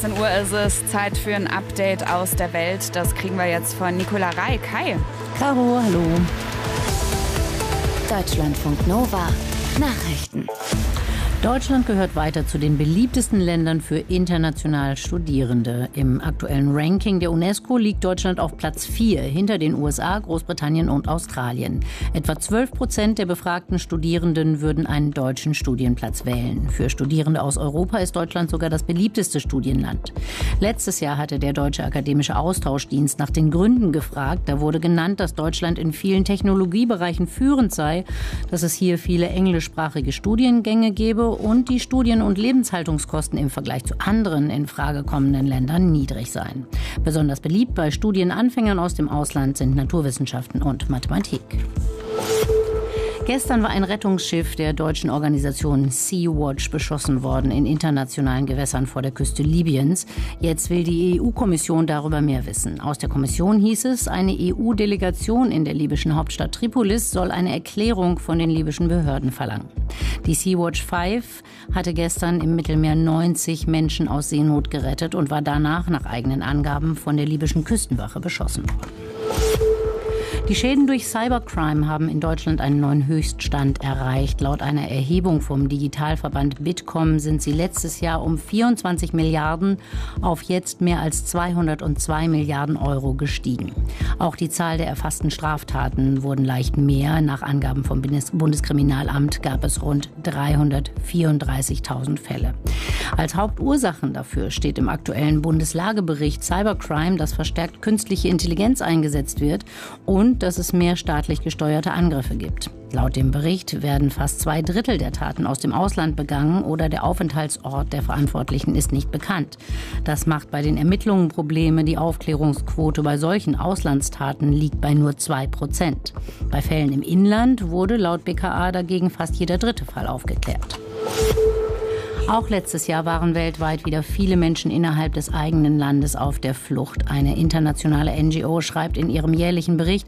13 Uhr ist es. Zeit für ein Update aus der Welt. Das kriegen wir jetzt von Nicola Reik. Hi. Caro, hallo. Deutschlandfunk Nova. Nachrichten. Deutschland gehört weiter zu den beliebtesten Ländern für international Studierende. Im aktuellen Ranking der UNESCO liegt Deutschland auf Platz 4, hinter den USA, Großbritannien und Australien. Etwa 12% der befragten Studierenden würden einen deutschen Studienplatz wählen. Für Studierende aus Europa ist Deutschland sogar das beliebteste Studienland. Letztes Jahr hatte der Deutsche Akademische Austauschdienst nach den Gründen gefragt. Da wurde genannt, dass Deutschland in vielen Technologiebereichen führend sei, dass es hier viele englischsprachige Studiengänge gebe und die Studien- und Lebenshaltungskosten im Vergleich zu anderen in Frage kommenden Ländern niedrig seien. Besonders beliebt bei Studienanfängern aus dem Ausland sind Naturwissenschaften und Mathematik. Gestern war ein Rettungsschiff der deutschen Organisation Sea-Watch beschossen worden in internationalen Gewässern vor der Küste Libyens. Jetzt will die EU-Kommission darüber mehr wissen. Aus der Kommission hieß es, eine EU-Delegation in der libyschen Hauptstadt Tripolis soll eine Erklärung von den libyschen Behörden verlangen. Die Sea-Watch 5 hatte gestern im Mittelmeer 90 Menschen aus Seenot gerettet und war danach nach eigenen Angaben von der libyschen Küstenwache beschossen worden. Die Schäden durch Cybercrime haben in Deutschland einen neuen Höchststand erreicht. Laut einer Erhebung vom Digitalverband Bitkom sind sie letztes Jahr um 24 Milliarden auf jetzt mehr als 202 Milliarden Euro gestiegen. Auch die Zahl der erfassten Straftaten wurden leicht mehr. Nach Angaben vom Bundeskriminalamt gab es rund 334.000 Fälle. Als Hauptursachen dafür steht im aktuellen Bundeslagebericht Cybercrime, dass verstärkt künstliche Intelligenz eingesetzt wird und dass es mehr staatlich gesteuerte Angriffe gibt. Laut dem Bericht werden fast 2/3 der Taten aus dem Ausland begangen oder der Aufenthaltsort der Verantwortlichen ist nicht bekannt. Das macht bei den Ermittlungen Probleme. Die Aufklärungsquote bei solchen Auslandstaten liegt bei nur 2%. Bei Fällen im Inland wurde laut BKA dagegen fast jeder dritte Fall aufgeklärt. Auch letztes Jahr waren weltweit wieder viele Menschen innerhalb des eigenen Landes auf der Flucht. Eine internationale NGO schreibt in ihrem jährlichen Bericht,